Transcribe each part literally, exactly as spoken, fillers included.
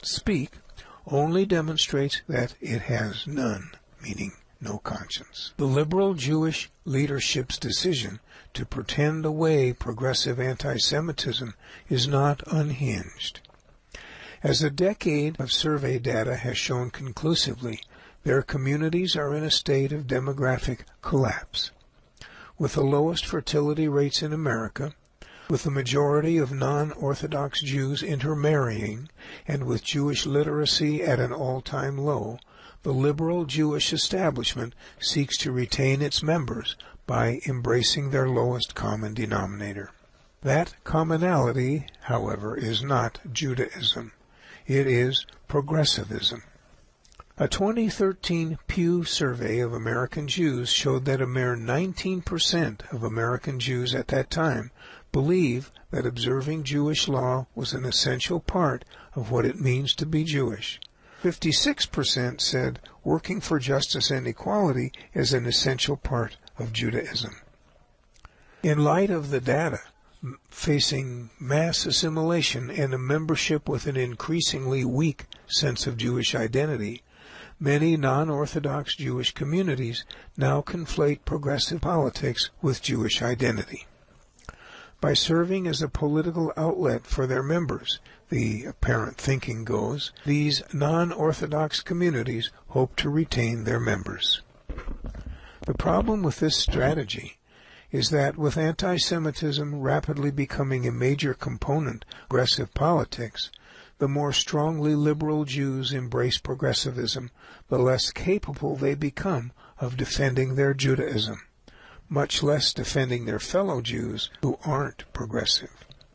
speak, only demonstrates that it has none, meaning no conscience. The liberal Jewish leadership's decision to pretend away progressive anti-Semitism is not unhinged. As a decade of survey data has shown conclusively, their communities are in a state of demographic collapse. With the lowest fertility rates in America, with the majority of non-Orthodox Jews intermarrying, and with Jewish literacy at an all-time low, the liberal Jewish establishment seeks to retain its members by embracing their lowest common denominator. That commonality, however, is not Judaism. It is progressivism. A twenty thirteen Pew survey of American Jews showed that a mere nineteen percent of American Jews at that time believe that observing Jewish law was an essential part of what it means to be Jewish. fifty-six percent said working for justice and equality is an essential part of Judaism. In light of the data, facing mass assimilation and a membership with an increasingly weak sense of Jewish identity, many non-Orthodox Jewish communities now conflate progressive politics with Jewish identity. By serving as a political outlet for their members, the apparent thinking goes, these non-Orthodox communities hope to retain their members. The problem with this strategy is that with anti-Semitism rapidly becoming a major component of progressive politics, the more strongly liberal Jews embrace progressivism, the less capable they become of defending their Judaism, much less defending their fellow Jews who aren't progressive.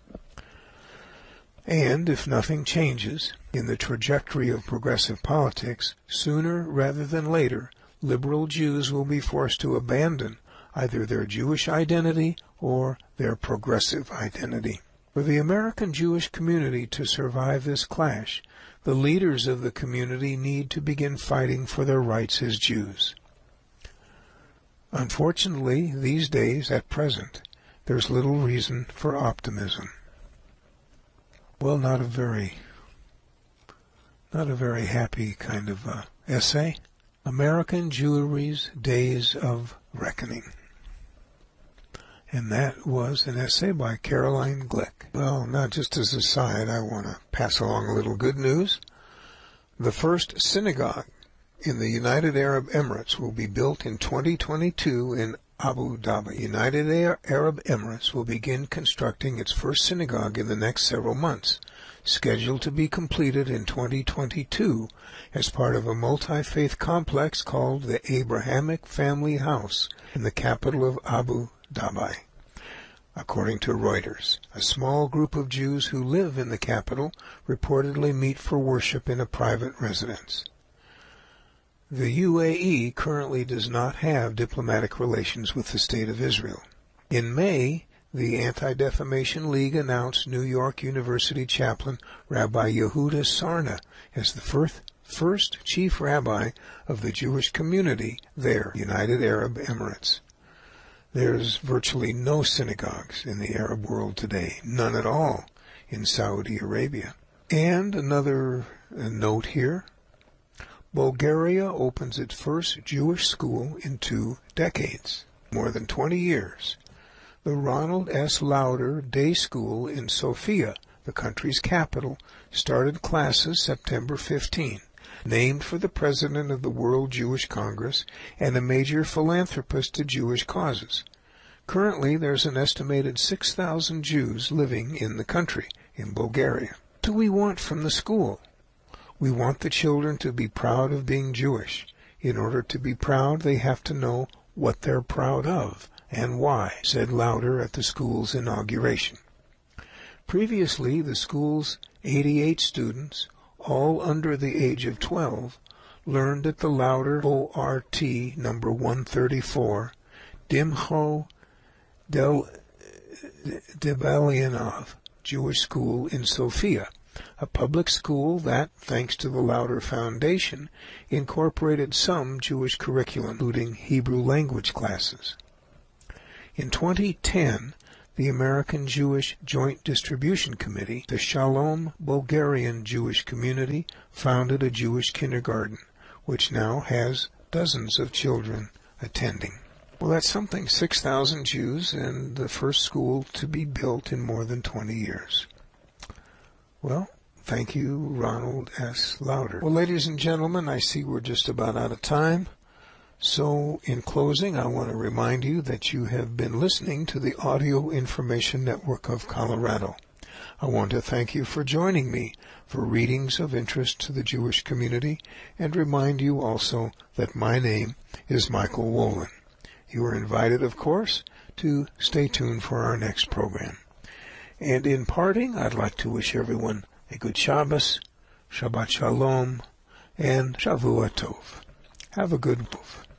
And if nothing changes in the trajectory of progressive politics, sooner rather than later, liberal Jews will be forced to abandon either their Jewish identity or their progressive identity. For the American Jewish community to survive this clash, the leaders of the community need to begin fighting for their rights as Jews. Unfortunately, these days, at present, there's little reason for optimism. Well, not a very, not a very happy kind of uh, essay. American Jewry's Days of Reckoning. And that was an essay by Caroline Glick. Well, not just as a side, I want to pass along a little good news. The first synagogue in the United Arab Emirates will be built in twenty twenty-two in Abu Dhabi. United Arab Emirates will begin constructing its first synagogue in the next several months, scheduled to be completed in twenty twenty-two as part of a multi-faith complex called the Abrahamic Family House in the capital of Abu Dhabi. According to Reuters, a small group of Jews who live in the capital reportedly meet for worship in a private residence. The U A E currently does not have diplomatic relations with the State of Israel. In May, the Anti-Defamation League announced New York University chaplain Rabbi Yehuda Sarna as the first, first chief rabbi of the Jewish community there, United Arab Emirates. There's virtually no synagogues in the Arab world today, none at all in Saudi Arabia. And another uh, note here, Bulgaria opens its first Jewish school in two decades, more than twenty years. The Ronald S. Lauder Day School in Sofia, the country's capital, started classes September fifteenth, named for the president of the World Jewish Congress and a major philanthropist to Jewish causes. Currently, there's an estimated six thousand Jews living in the country, in Bulgaria. What do we want from the school? We want the children to be proud of being Jewish. In order to be proud, they have to know what they're proud of and why, said Lauder at the school's inauguration. Previously, the school's eighty-eight students, all under the age of twelve, learned at the Lauder O R T number one thirty-four, Dimcho Del Debelianov Jewish School in Sofia, a public school that, thanks to the Lauder Foundation, incorporated some Jewish curriculum, including Hebrew language classes. In twenty ten, the American Jewish Joint Distribution Committee, the Shalom Bulgarian Jewish community, founded a Jewish kindergarten, which now has dozens of children attending. Well, that's something, six thousand Jews and the first school to be built in more than twenty years. Well, thank you, Ronald S. Lauder. Well, ladies and gentlemen, I see we're just about out of time. So, in closing, I want to remind you that you have been listening to the Audio Information Network of Colorado. I want to thank you for joining me for readings of interest to the Jewish community, and remind you also that my name is Michael Wolin. You are invited, of course, to stay tuned for our next program. And in parting, I'd like to wish everyone a good Shabbos, Shabbat Shalom, and Shavua Tov. Have a good move.